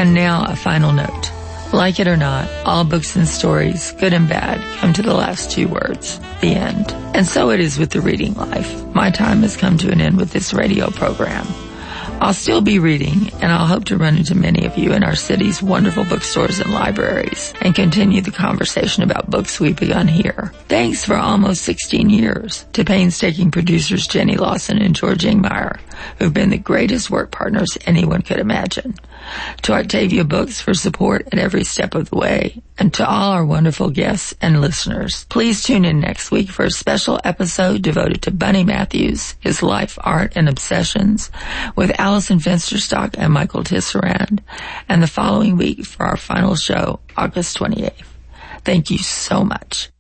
And now a final note. Like it or not, all books and stories, good and bad, come to the last two words, the end. And so it is with the reading life. My time has come to an end with this radio program. I'll still be reading, and I'll hope to run into many of you in our city's wonderful bookstores and libraries and continue the conversation about books we've begun here. Thanks for almost 16 years to painstaking producers Jenny Lawson and George Ingmeyer, who've been the greatest work partners anyone could imagine. To Octavia Books for support at every step of the way, and to all our wonderful guests and listeners. Please tune in next week for a special episode devoted to Bunny Matthews, his life, art, and obsessions, with Allison Fensterstock and Michael Tisserand, and the following week for our final show, August 28th. Thank you so much.